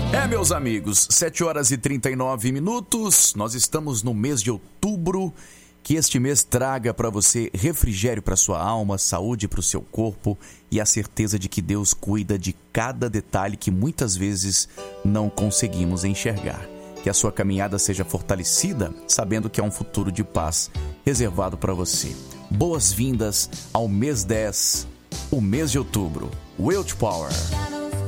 Meus amigos, 7 horas e 39 minutos, nós estamos no mês de outubro, que este mês traga para você refrigério para sua alma, saúde para o seu corpo e a certeza de que Deus cuida de cada detalhe que muitas vezes não conseguimos enxergar. Que a sua caminhada seja fortalecida, sabendo que há um futuro de paz reservado para você. Boas-vindas ao mês 10, o mês de outubro. Willpower.